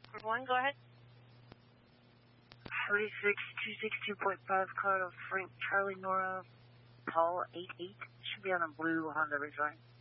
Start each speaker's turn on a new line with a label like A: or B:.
A: 1, go ahead.
B: 36262.5, Colorado Frank, Charlie Nora, Paul 88. Should be on a blue Honda Ridgeline.